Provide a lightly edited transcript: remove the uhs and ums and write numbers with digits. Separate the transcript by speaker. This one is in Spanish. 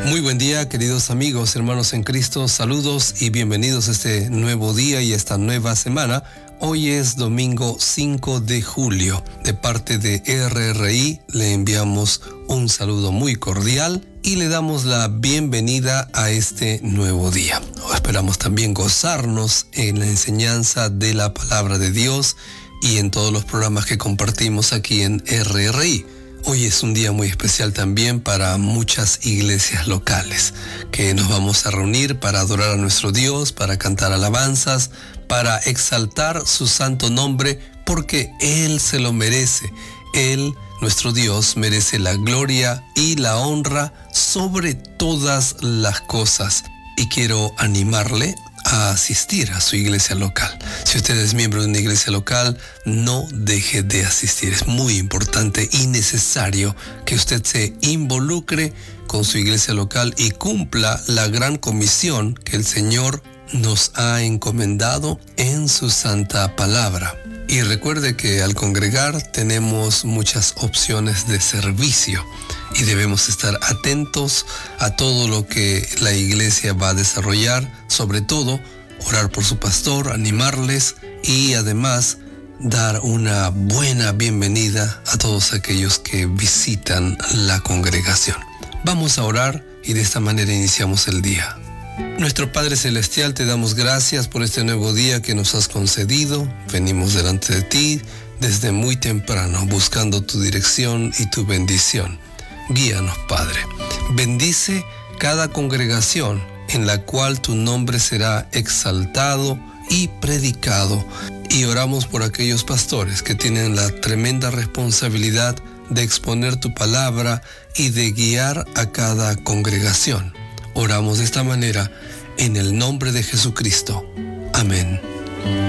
Speaker 1: Muy buen día, queridos amigos, hermanos en Cristo, saludos y bienvenidos a este nuevo día y esta nueva semana. Hoy es domingo 5 de julio. De parte de RRI le enviamos un saludo muy cordial y le damos la bienvenida a este nuevo día. Esperamos también gozarnos en la enseñanza de la palabra de Dios y en todos los programas que compartimos aquí en RRI. Hoy es un día muy especial también para muchas iglesias locales, que nos vamos a reunir para adorar a nuestro Dios, para cantar alabanzas, para exaltar su santo nombre, porque Él se lo merece. Él, nuestro Dios, merece la gloria y la honra sobre todas las cosas. Y quiero animarle a asistir a su iglesia local. Si usted es miembro de una iglesia local, no deje de asistir. Es muy importante y necesario que usted se involucre con su iglesia local y cumpla la gran comisión que el Señor nos ha encomendado en su santa palabra. Y recuerde que al congregar tenemos muchas opciones de servicio y debemos estar atentos a todo lo que la iglesia va a desarrollar, sobre todo orar por su pastor, animarles y además dar una buena bienvenida a todos aquellos que visitan la congregación. Vamos a orar y de esta manera iniciamos el día. Nuestro Padre Celestial, te damos gracias por este nuevo día que nos has concedido. Venimos delante de ti desde muy temprano, buscando tu dirección y tu bendición. Guíanos, Padre. Bendice cada congregación en la cual tu nombre será exaltado y predicado. Y oramos por aquellos pastores que tienen la tremenda responsabilidad de exponer tu palabra y de guiar a cada congregación. Oramos de esta manera en el nombre de Jesucristo. Amén.